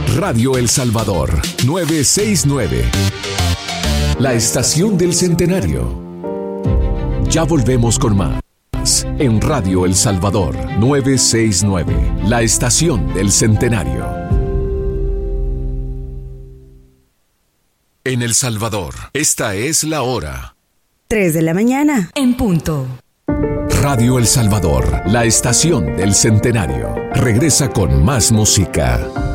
Radio El Salvador, 969. La estación del centenario. Ya volvemos con más. En Radio El Salvador, 969. La estación del centenario. En El Salvador, esta es la hora. 3 de la mañana. En punto. Radio El Salvador, la estación del centenario. Regresa con más música.